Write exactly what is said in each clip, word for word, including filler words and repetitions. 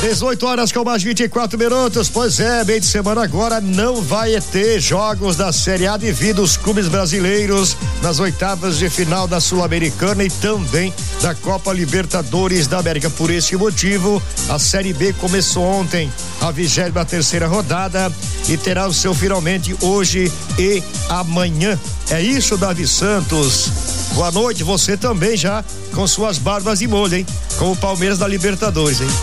dezoito horas com mais vinte e quatro minutos. Pois é, meio de semana agora não vai ter jogos da Série A devido aos clubes brasileiros nas oitavas de final da Sul-Americana e também da Copa Libertadores da América. Por esse motivo, a Série B começou ontem a vigésima terceira rodada e terá o seu finalmente hoje e amanhã. É isso, Davi Santos. Boa noite, você também já com suas barbas de molho, hein? Com o Palmeiras da Libertadores, hein?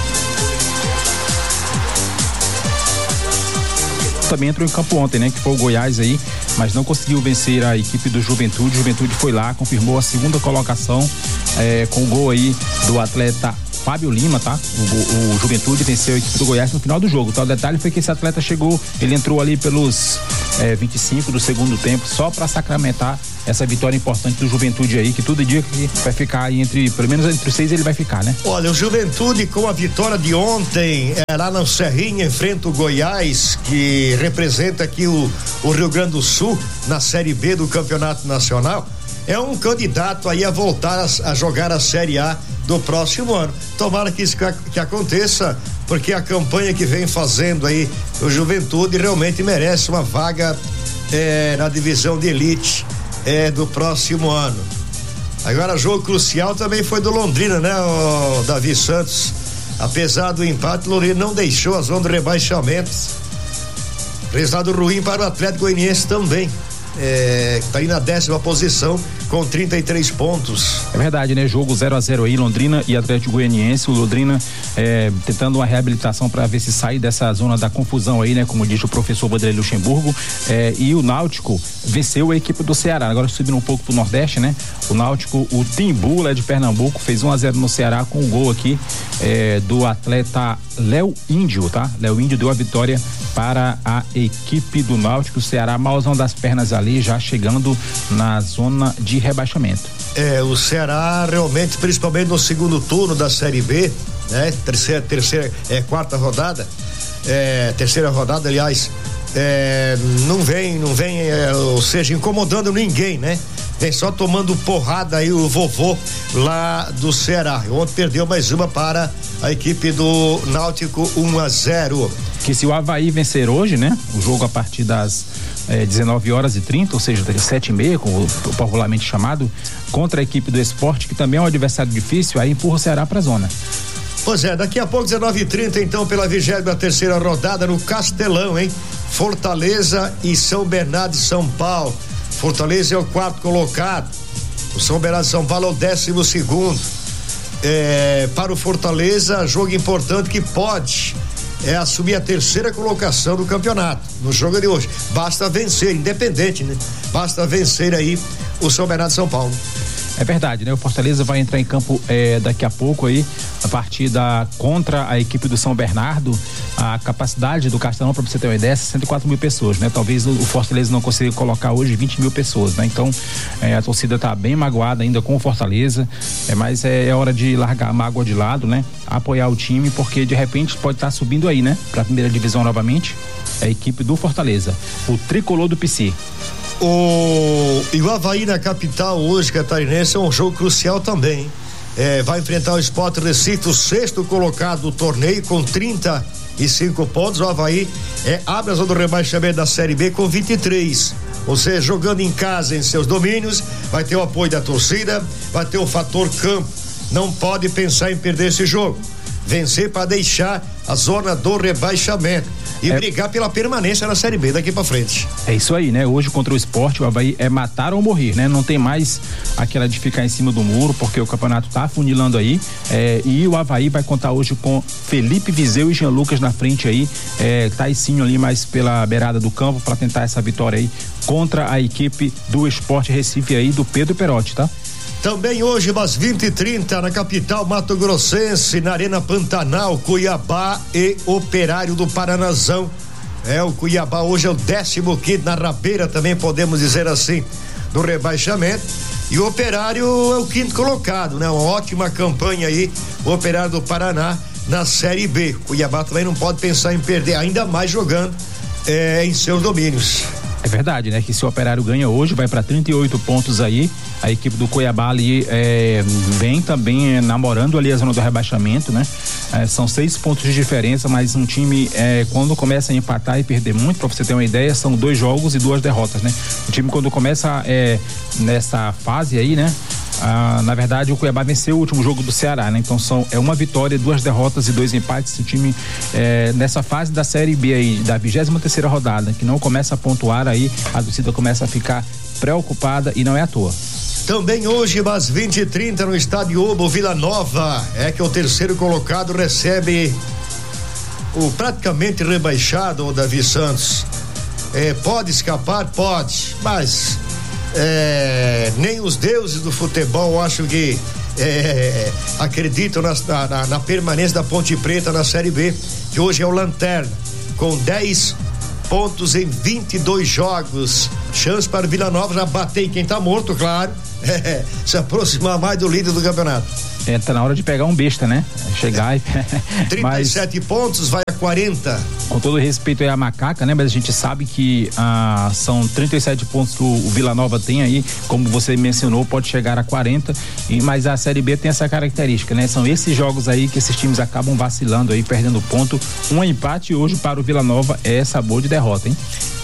Também entrou em campo ontem, né? Que foi o Goiás aí, mas não conseguiu vencer a equipe do Juventude. Juventude foi lá, confirmou a segunda colocação é, com o gol aí do atleta Fábio Lima, tá? O, o Juventude venceu a equipe do Goiás no final do jogo, tá? O detalhe foi que esse atleta chegou, ele entrou ali pelos é, vinte e cinco do segundo tempo, só para sacramentar essa vitória importante do Juventude aí, que tudo indica que vai ficar aí entre, pelo menos entre os seis ele vai ficar, né? Olha, o Juventude com a vitória de ontem, é, lá na Serrinha, enfrenta o Goiás, que representa aqui o, o Rio Grande do Sul na Série B do Campeonato Nacional. É um candidato aí a voltar a, a jogar a Série A do próximo ano. Tomara que isso que, que aconteça, porque a campanha que vem fazendo aí o Juventude realmente merece uma vaga é, na divisão de elite é, do próximo ano. Agora, jogo crucial também foi do Londrina, né, o Davi Santos? Apesar do empate, o Londrina não deixou a zona de rebaixamento. Resultado ruim para o Atlético Goianiense também. É, tá aí na décima posição com trinta e três pontos. É verdade, né? Jogo zero a zero aí, Londrina e Atlético Goianiense. O Londrina é, tentando uma reabilitação para ver se sai dessa zona da confusão aí, né? Como disse o professor Vanderlei Luxemburgo. É, e o Náutico venceu a equipe do Ceará. Agora subindo um pouco pro Nordeste, né? O Náutico, o Timbu, lá de Pernambuco, fez um a zero no Ceará com um gol aqui é, do atleta Léo Índio, tá? Léo Índio deu a vitória para a equipe do Náutico. O Ceará malzão das pernas ali, já chegando na zona de rebaixamento. É, o Ceará realmente, principalmente no segundo turno da Série B, né? Terceira, terceira, é, quarta rodada, é, terceira rodada, aliás, é, não vem, não vem, é, ou seja, incomodando ninguém, né? Vem só tomando porrada aí o vovô lá do Ceará. Ontem perdeu mais uma para a equipe do Náutico, um a zero. Que se o Avaí vencer hoje, né? O jogo a partir das eh, dezenove horas e trinta, ou seja, sete e meia, como popularmente chamado, contra a equipe do Sport, que também é um adversário difícil, aí empurra o Ceará pra zona. Pois é, daqui a pouco, dezenove e trinta, então, pela vigésima terceira rodada no Castelão, hein? Fortaleza e São Bernardo de São Paulo. Fortaleza é o quarto colocado, o São Bernardo de São Paulo é o décimo segundo. É, para o Fortaleza, jogo importante que pode é assumir a terceira colocação do campeonato no jogo de hoje. Basta vencer, independente, né? Basta vencer aí o São Bernardo de São Paulo. É verdade, né? O Fortaleza vai entrar em campo eh, daqui a pouco aí, a partida contra a equipe do São Bernardo. A capacidade do Castelão, para você ter uma ideia, é sessenta e quatro mil pessoas, né? Talvez o, o Fortaleza não consiga colocar hoje vinte mil pessoas, né? Então, eh, a torcida tá bem magoada ainda com o Fortaleza, é, mas é, é hora de largar a mágoa de lado, né? Apoiar o time, porque de repente pode estar tá subindo aí, né? Pra primeira divisão novamente, a equipe do Fortaleza, o tricolor do P C. O, e o Avaí na capital hoje, catarinense, é um jogo crucial também. É, vai enfrentar o Sport Recife, o sexto colocado do torneio, com trinta e cinco pontos. O Avaí é, abre a zona do rebaixamento da Série B com vinte e três. Ou seja, jogando em casa, em seus domínios, vai ter o apoio da torcida, vai ter o fator campo. Não pode pensar em perder esse jogo. Vencer para deixar a zona do rebaixamento e é, brigar pela permanência na Série B daqui para frente. É isso aí, né? Hoje contra o Sport, o Avaí é matar ou morrer, né? Não tem mais aquela de ficar em cima do muro, porque o campeonato tá afunilando aí, é, e o Avaí vai contar hoje com Felipe Viseu e Jean Lucas na frente aí, é, Taicinho ali mais pela beirada do campo para tentar essa vitória aí contra a equipe do Sport Recife aí, do Pedro Perotti, tá? Também hoje, às vinte e trinta, na capital Mato Grossense, na Arena Pantanal, Cuiabá e Operário do Paranazão. É, o Cuiabá hoje é o décimo quinto na rabeira, também podemos dizer assim, do rebaixamento. E o Operário é o quinto colocado, né? Uma ótima campanha aí, o Operário do Paraná na Série B. Cuiabá também não pode pensar em perder, ainda mais jogando é, em seus domínios. É verdade, né? Que se o Operário ganha hoje, vai para trinta e oito pontos aí. A equipe do Cuiabá ali é, vem também é, namorando ali a zona do rebaixamento, né? É, são seis pontos de diferença, mas um time é, quando começa a empatar e perder muito, para você ter uma ideia, são dois jogos e duas derrotas, né? O time quando começa é, nessa fase aí, né? Ah, na verdade o Cuiabá venceu o último jogo do Ceará, né? Então são é uma vitória, duas derrotas e dois empates. O time é, nessa fase da Série B aí, da vigésima terceira rodada, que não começa a pontuar, aí a torcida começa a ficar preocupada e não é à toa. Também hoje, às vinte e trinta, no estádio Obo, Vila Nova, é que o terceiro colocado recebe o praticamente rebaixado, o Davi Santos. É, pode escapar? Pode, mas é, nem os deuses do futebol acho que é, acreditam na, na, na permanência da Ponte Preta na Série B, que hoje é o Lanterna, com dez pontos em vinte e dois jogos. Chance para o Vila Nova já bater em quem tá morto, claro, é, se aproximar mais do líder do campeonato. É, tá na hora de pegar um besta, né? Chegar e trinta e sete mas, pontos, vai a quarenta. Com todo respeito aí à Macaca, né? Mas a gente sabe que ah, são trinta e sete pontos que o, o Vila Nova tem aí, como você mencionou, pode chegar a quarenta, e, mas a Série B tem essa característica, né? São esses jogos aí que esses times acabam vacilando aí, perdendo ponto. Um empate hoje para o Vila Nova é sabor de derrota, hein?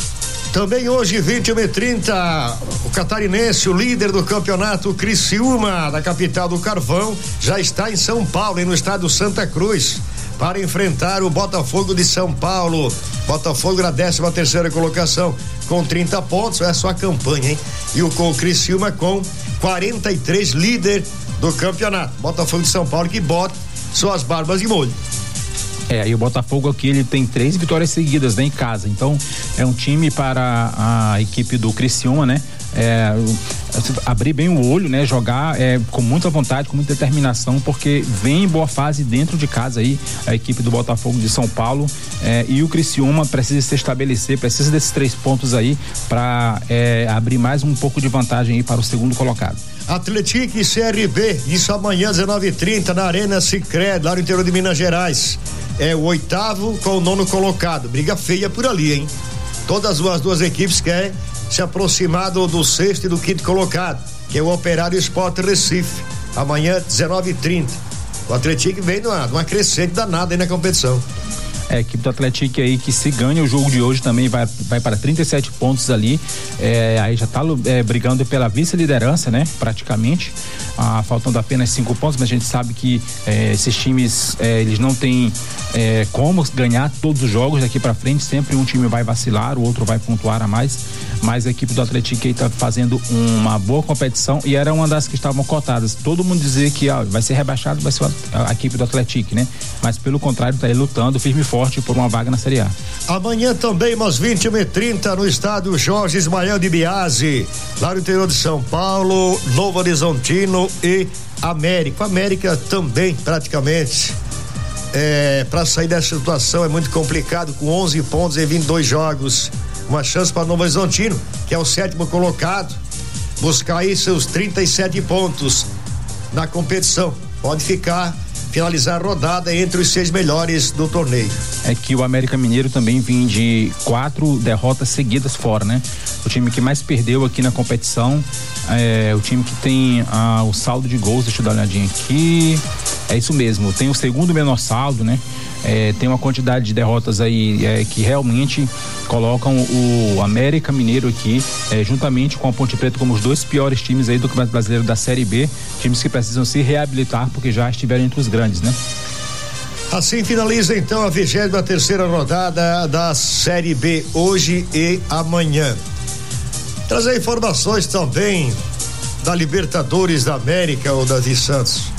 Também hoje, vinte e uma e trinta, o catarinense, o líder do campeonato, Criciúma, da capital do Carvão, já está em São Paulo, e no estado Santa Cruz, para enfrentar o Botafogo de São Paulo. Botafogo na décima terceira colocação, com trinta pontos, é só a campanha, hein? E o, com o Criciúma com quarenta e três, líder do campeonato. Botafogo de São Paulo que bota suas barbas de molho. É, e o Botafogo aqui, ele tem três vitórias seguidas, né, em casa, então é um time para a equipe do Criciúma, né, é, abrir bem o olho, né, jogar é, com muita vontade, com muita determinação, porque vem em boa fase dentro de casa aí, a equipe do Botafogo de São Paulo, é, e o Criciúma precisa se estabelecer, precisa desses três pontos aí para é, abrir mais um pouco de vantagem aí para o segundo colocado. Atlético e C R B, isso amanhã, dezenove e trinta, na Arena Sicredi, lá no interior de Minas Gerais. É o oitavo com o nono colocado. Briga feia por ali, hein? Todas as duas equipes querem se aproximar do, do sexto e do quinto colocado, que é o Operário Sport Recife. Amanhã, dezenove e trinta. O Atlético vem numa, numa crescente danada aí na competição. É, a equipe do Atlético aí que se ganha o jogo de hoje também vai, vai para trinta e sete pontos ali, é, aí já tá é, brigando pela vice-liderança, né? Praticamente, ah, faltando apenas cinco pontos, mas a gente sabe que é, esses times, é, eles não têm é, como ganhar todos os jogos daqui para frente, sempre um time vai vacilar, o outro vai pontuar a mais, mas a equipe do Atlético aí tá fazendo uma boa competição e era uma das que estavam cotadas, todo mundo dizia que ah, vai ser rebaixado, vai ser a, a equipe do Atlético, né? Mas pelo contrário, tá aí lutando firme e forte forte por uma vaga na Série A. Amanhã também, às vinte e uma e trinta, no estádio Jorge Ismael de Biasi, lá no interior de São Paulo, Novo Horizontino e América. América também, praticamente, é, para sair dessa situação é muito complicado, com onze pontos em vinte e dois jogos. Uma chance para Novo Horizontino, que é o sétimo colocado, buscar aí seus trinta e sete pontos na competição. Pode ficar, finalizar a rodada entre os seis melhores do torneio. É que o América Mineiro também vem de quatro derrotas seguidas fora, né? O time que mais perdeu aqui na competição, é o time que tem ah, o saldo de gols, deixa eu dar uma olhadinha aqui, é isso mesmo, tem o segundo menor saldo, né? É, tem uma quantidade de derrotas aí é, que realmente colocam o América Mineiro aqui, é, juntamente com a Ponte Preta, como os dois piores times aí do Campeonato Brasileiro da Série B, times que precisam se reabilitar porque já estiveram entre os grandes, né? Assim finaliza então a vigésima terceira rodada da Série B, hoje e amanhã. Trazer informações também da Libertadores da América, o Davi Santos.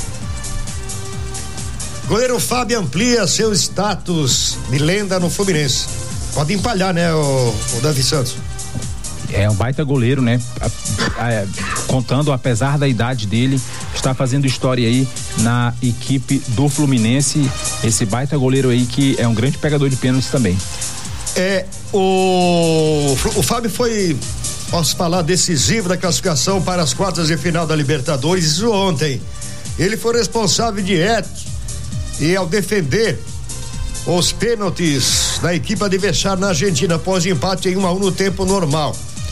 Goleiro Fábio amplia seu status de lenda no Fluminense. Pode empalhar, né, o, o Davi Santos? É um baita goleiro, né? A, a, contando, apesar da idade dele, está fazendo história aí na equipe do Fluminense. Esse baita goleiro aí que é um grande pegador de pênaltis também. É, o, o Fábio foi, posso falar, decisivo da classificação para as quartas de final da Libertadores, isso ontem. Ele foi responsável direto e ao defender os pênaltis gols da equipe adversária na Argentina após empate em um a um no tempo normal.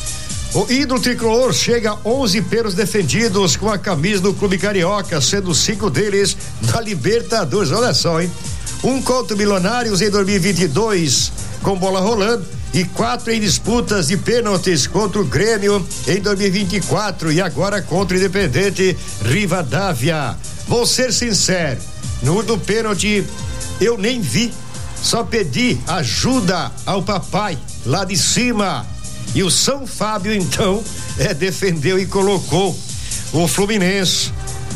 O ídolo tricolor chega a onze pênaltis defendidos com a camisa do clube carioca, sendo cinco deles na Libertadores. Olha só, hein? Um contra o Milionários em dois mil e vinte e dois, com bola rolando, e quatro em disputas de pênaltis contra o Grêmio em dois mil e vinte e quatro e agora contra o Independente Rivadavia. Vou ser sincero, no último pênalti eu nem vi, só pedi ajuda ao papai lá de cima. E o São Fábio, então, é, defendeu e colocou o Fluminense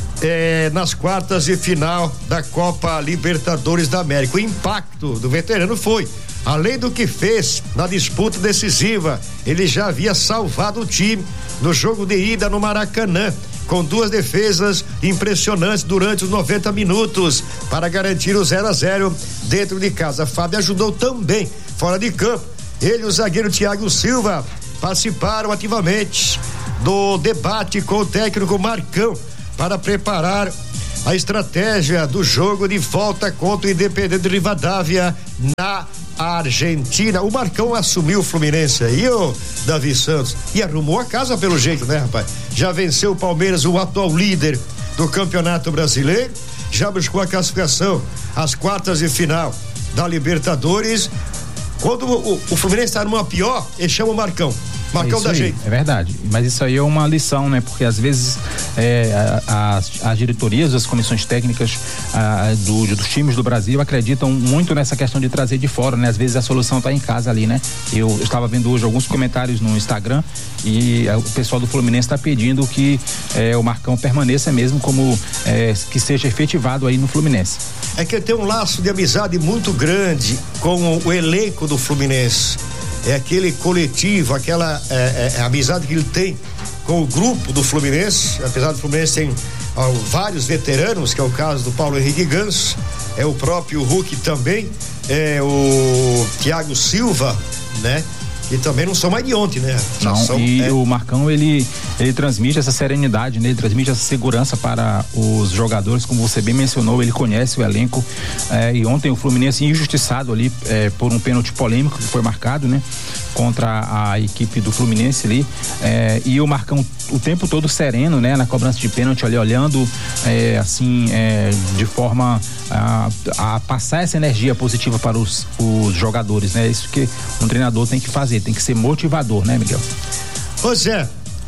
é, nas quartas de final da Copa Libertadores da América. O impacto do veterano foi, além do que fez na disputa decisiva, ele já havia salvado o time no jogo de ida no Maracanã, com duas defesas impressionantes durante os noventa minutos para garantir o zero a zero dentro de casa. Fábio ajudou também fora de campo. Ele e o zagueiro Thiago Silva participaram ativamente do debate com o técnico Marcão para preparar a estratégia do jogo de volta contra o Independente de Rivadavia na Argentina. O Marcão assumiu o Fluminense aí, ô Davi Santos, e arrumou a casa pelo jeito, né, rapaz? Já venceu o Palmeiras, o atual líder do Campeonato Brasileiro, já buscou a classificação às quartas de final da Libertadores. Quando o, o, o Fluminense está numa pior, ele chama o Marcão. Marcão é da aí, gente. É verdade, mas isso aí é uma lição, né? Porque às vezes é, as, as diretorias, as comissões técnicas a, do, dos times do Brasil acreditam muito nessa questão de trazer de fora, né? Às vezes a solução está em casa ali, né? Eu estava vendo hoje alguns comentários no Instagram e a, o pessoal do Fluminense está pedindo que é, o Marcão permaneça mesmo como é, que seja efetivado aí no Fluminense. É que ele tem um laço de amizade muito grande com o, o elenco do Fluminense. É aquele coletivo, aquela é, é, amizade que ele tem com o grupo do Fluminense, apesar do Fluminense tem ó, vários veteranos, que é o caso do Paulo Henrique Ganso, é o próprio Hulk também, é o Thiago Silva, né? E também não são mais de ontem, né? Não, são, e é... o Marcão, ele, ele transmite essa serenidade, né? Ele transmite essa segurança para os jogadores, como você bem mencionou, ele conhece o elenco, é, e ontem o Fluminense injustiçado ali é, por um pênalti polêmico que foi marcado, né? Contra a equipe do Fluminense ali, é, e o Marcão o tempo todo sereno, né? Na cobrança de pênalti ali, olhando é, assim, é, de forma a, a passar essa energia positiva para os, os jogadores, né? Isso que um treinador tem que fazer, tem que ser motivador, né, Miguel? Pois é,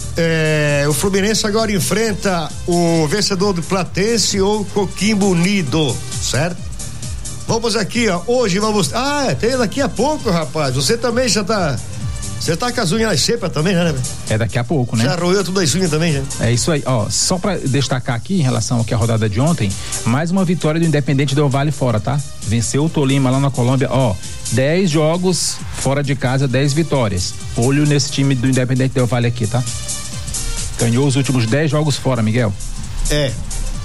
é o Fluminense agora enfrenta o vencedor do Platense ou Coquimbo Unido, certo? Vamos aqui, ó, hoje vamos, ah, tem daqui a pouco, rapaz, você também já tá, você tá com as unhas sepas também, né? É daqui a pouco, né? Já roeu tudo as unhas também, já. É isso aí, ó, só pra destacar aqui em relação ao que a rodada de ontem, mais uma vitória do Independente Del Valle fora, tá? Venceu o Tolima lá na Colômbia, ó, dez jogos fora de casa, dez vitórias. Olho nesse time do Independente Del Valle aqui, tá? Ganhou os últimos dez jogos fora, Miguel. É.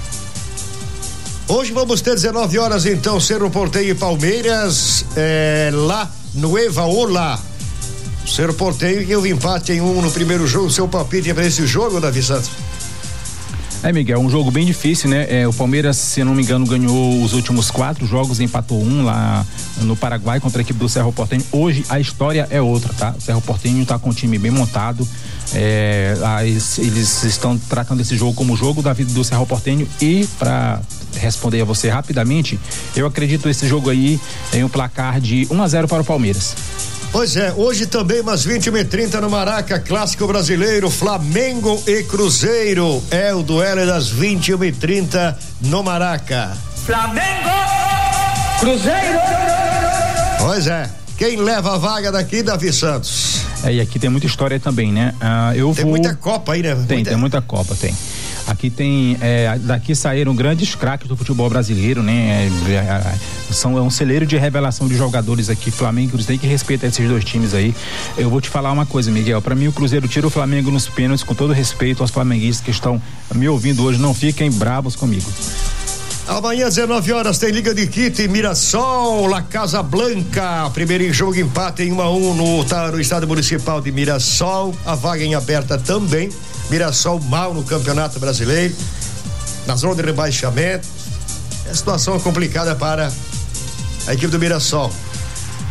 Hoje vamos ter dezenove horas então, Cerro Porteño e Palmeiras, é, lá no Evaola. Cerro Porteño que houve empate em um no primeiro jogo. Seu palpite é para esse jogo, Davi Santos? É, Miguel, um jogo bem difícil, né? É, o Palmeiras, se não me engano, ganhou os últimos quatro jogos, empatou um lá no Paraguai contra a equipe do Cerro Porteño. Hoje a história é outra, tá? O Cerro Porteño tá com um time bem montado. É, eles, eles estão tratando esse jogo como jogo da vida do Cerro Porteño e para responder a você rapidamente, eu acredito esse jogo aí em um placar de um a zero para o Palmeiras. Pois é, hoje também umas vinte e uma e trinta no Maraca, clássico brasileiro, Flamengo e Cruzeiro, é o duelo das vinte e uma e trinta no Maraca. Flamengo, Cruzeiro. Pois é, quem leva a vaga daqui, Davi Santos? É, e aqui tem muita história também, né? Ah, eu tem vou... muita Copa aí, né? Tem, muita... tem muita Copa, tem. Aqui tem, é, daqui saíram grandes craques do futebol brasileiro, né? É, é, são, é um celeiro de revelação de jogadores aqui, Flamengo e Cruzeiro, tem que respeitar esses dois times aí. Eu vou te falar uma coisa, Miguel, pra mim o Cruzeiro tira o Flamengo nos pênaltis, com todo respeito aos flamenguistas que estão me ouvindo hoje, não fiquem bravos comigo. Amanhã, dezenove horas, tem Liga de Quito e Mirassol, La Casa Blanca. Primeiro em jogo, empate em um a um no, tá, no Estádio Municipal de Mirassol. A vaga em aberta também. Mirassol mal no Campeonato Brasileiro, na zona de rebaixamento. É situação complicada para a equipe do Mirassol.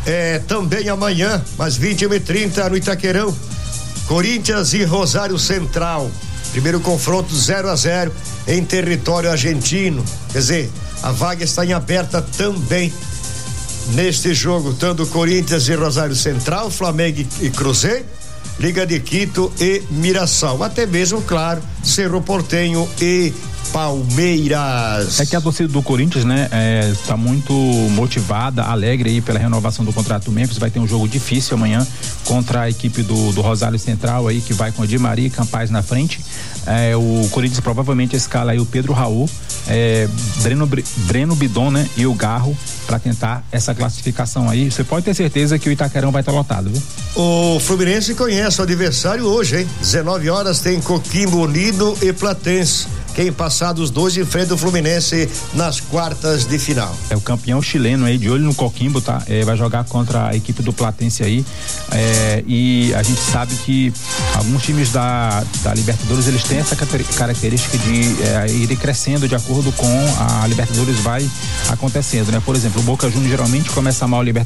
É, também amanhã, às vinte e uma e trinta, no Itaquerão, Corinthians e Rosário Central. Primeiro confronto zero a zero em território argentino. Quer dizer, a vaga está em aberta também neste jogo, tanto Corinthians e Rosário Central, Flamengo e Cruzeiro, Liga de Quito e Mirassol. Até mesmo, claro, Cerro Porteño e Palmeiras. É que a torcida do Corinthians, né, é, tá muito motivada, alegre aí pela renovação do contrato do Memphis. Vai ter um jogo difícil amanhã contra a equipe do, do Rosário Central aí, que vai com a Di Maria e Campaz na frente. É, o Corinthians provavelmente escala aí o Pedro Raul, é, Breno, Breno Bidon, né, e o Garro para tentar essa classificação aí. Você pode ter certeza que o Itaquerão vai estar tá lotado, viu? O Fluminense conhece o adversário hoje, hein? dezenove horas tem Coquimbo Unido e Platense. Quem passar dos dois enfrenta o Fluminense nas quartas de final. É o campeão chileno aí, de olho no Coquimbo, tá? É, vai jogar contra a equipe do Platense aí. É, e a gente sabe que alguns times da, da Libertadores, eles têm essa característica de é, ir crescendo de acordo com a Libertadores vai acontecendo, né? Por exemplo, o Boca Juniors geralmente começa mal a Libertadores